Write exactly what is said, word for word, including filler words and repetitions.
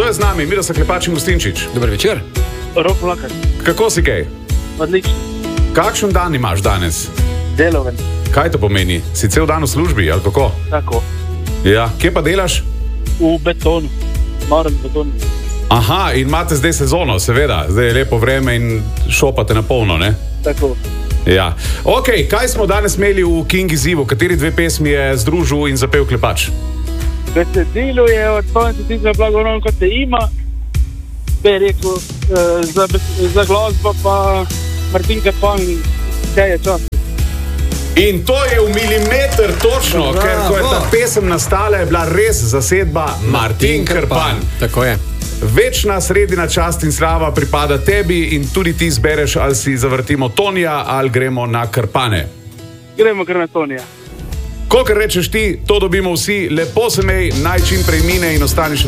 Tole z nami, Miroslav Klepač in Gustinčič. Dober večer. Rok Mlakar. Kako si kaj? Odlično. Kakšen dan imaš danes? Deloven. Kaj to pomeni? Si cel dan v službi, ali kako? Tako. Ja, kje pa delaš? V betonu. Moram v betonu. Aha, in imate zdaj sezono, seveda. Zdaj je lepo vreme in šopate na polno, ne? Tako. Ja. Ok, kaj smo danes imeli v King izzivu? Kateri dve pesmi je združil in zapel Klepač? Besedilo je od Tonca Tiza Blagoron, kot te ima. Pe je rekel, uh, za, za glasbo pa Martin Krpan, kaj je čas. In to je v milimeter točno, Bravo. Ker ko je ta pesem nastala, je bila res zasedba Martin Krpan. Tako je. Večna sredina čast in slava pripada tebi in tudi ti zbereš, ali si zavrtimo Tonija ali gremo na Krpane. Gremo kar na Tonija. Kolikor rečeš ti, to dobimo vsi. Lepo se mej, naj čim prej mine in ostaneš